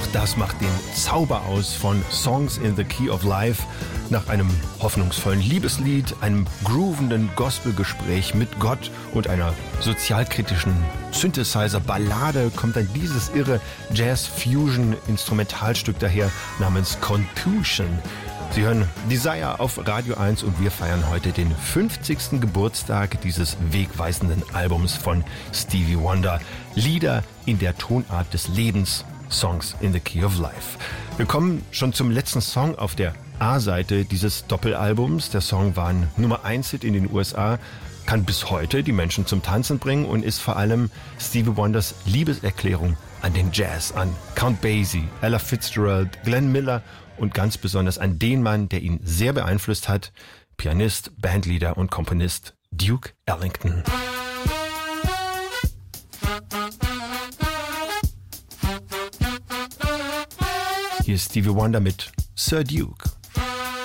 Auch das macht den Zauber aus von Songs in the Key of Life. Nach einem hoffnungsvollen Liebeslied, einem groovenden Gospelgespräch mit Gott und einer sozialkritischen Synthesizer-Ballade kommt dann dieses irre Jazz-Fusion-Instrumentalstück daher namens Contusion. Sie hören Desire auf Radio 1 und wir feiern heute den 50. Geburtstag dieses wegweisenden Albums von Stevie Wonder. Lieder in der Tonart des Lebens, Songs in the Key of Life. Wir kommen schon zum letzten Song auf der A-Seite dieses Doppelalbums. Der Song war ein Nummer-1-Hit in den USA, kann bis heute die Menschen zum Tanzen bringen und ist vor allem Stevie Wonders Liebeserklärung an den Jazz, an Count Basie, Ella Fitzgerald, Glenn Miller und ganz besonders an den Mann, der ihn sehr beeinflusst hat, Pianist, Bandleader und Komponist Duke Ellington. Hier ist Stevie Wonder mit Sir Duke.